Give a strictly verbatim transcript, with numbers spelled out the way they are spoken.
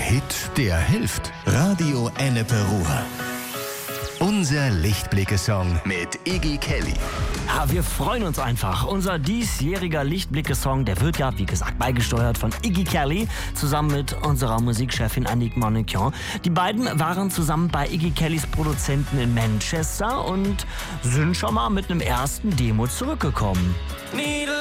Hit, der hilft. Radio Ennepe Ruhr. Unser Lichtblicke-Song mit Iggy Kelly. Ja, wir freuen uns einfach. Unser diesjähriger Lichtblicke-Song, der wird ja, wie gesagt, beigesteuert von Iggy Kelly, zusammen mit unserer Musikchefin Annick Mannequin. Die beiden waren zusammen bei Iggy Kellys Produzenten in Manchester und sind schon mal mit einem ersten Demo zurückgekommen.